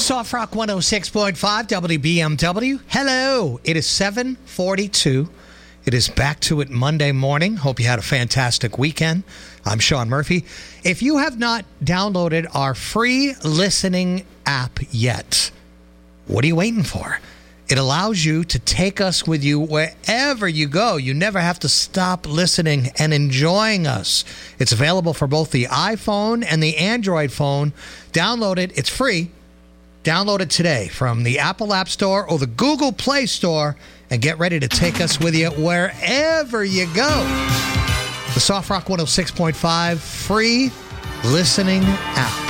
Soft Rock 106.5 WBMW. Hello. It is 7:42. It is Back to It Monday morning. Hope you had a fantastic weekend. I'm Sean Murphy. If you have not downloaded our free listening app yet, what are you waiting for? It allows you to take us with you wherever you go. You never have to stop listening and enjoying us. It's available for both the iPhone and the Android phone. Download it. It's free. Download it today from the Apple App Store or the Google Play Store and get ready to take us with you wherever you go. The Soft Rock 106.5 free listening app.